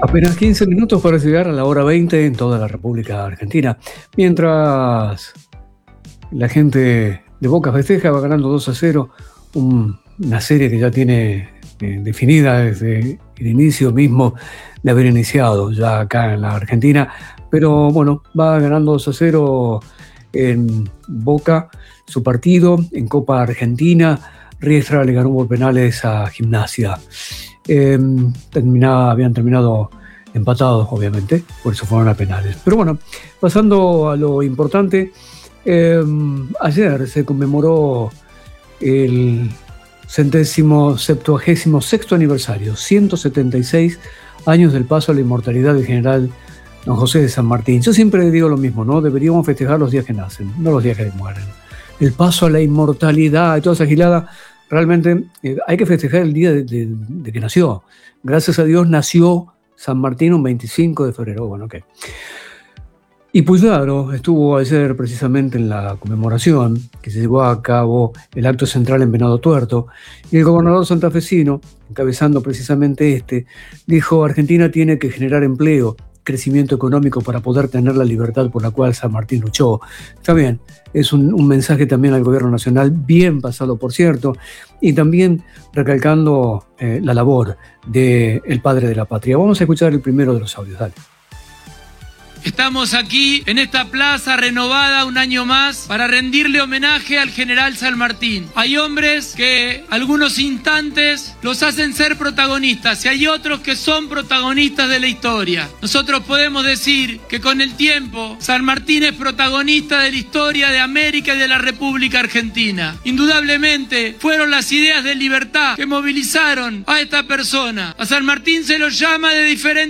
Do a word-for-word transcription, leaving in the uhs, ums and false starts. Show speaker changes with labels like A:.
A: Apenas quince minutos para llegar a la hora veinte en toda la República Argentina. Mientras la gente de Boca festeja, va ganando dos a cero, un, una serie que ya tiene eh, definida desde el inicio mismo de haber iniciado ya acá en la Argentina. Pero bueno, va ganando dos a cero en Boca su partido, en Copa Argentina. Riestra le ganó por penales a Gimnasia. Eh, terminaba, habían terminado empatados, obviamente, por eso fueron a penales. Pero bueno, pasando a lo importante, eh, ayer se conmemoró el centésimo septuagésimo sexto aniversario, ciento setenta y seis años del paso a la inmortalidad del general Don José de San Martín. Yo siempre digo lo mismo, ¿no? Deberíamos festejar los días que nacen, no los días que mueren. El paso a la inmortalidad y toda esa gilada, realmente eh, hay que festejar el día de, de, de que nació. Gracias a Dios nació San Martín un veinticinco de febrero. Bueno, ok. Y Puyaro estuvo ayer precisamente en la conmemoración que se llevó a cabo el acto central en Venado Tuerto, y el gobernador santafesino, encabezando precisamente este, dijo: Argentina tiene que generar empleo, crecimiento económico para poder tener la libertad por la cual San Martín luchó. Está bien, es un, un mensaje también al gobierno nacional, bien pasado por cierto, y también recalcando eh, la labor del padre de la patria. Vamos a escuchar el primero de los audios, dale.
B: Estamos aquí en esta plaza renovada un año más para rendirle homenaje al general San Martín. Hay hombres que algunos instantes los hacen ser protagonistas y hay otros que son protagonistas de la historia. Nosotros podemos decir que con el tiempo San Martín es protagonista de la historia de América y de la República Argentina. Indudablemente fueron las ideas de libertad que movilizaron a esta persona. A San Martín se lo llama de diferentes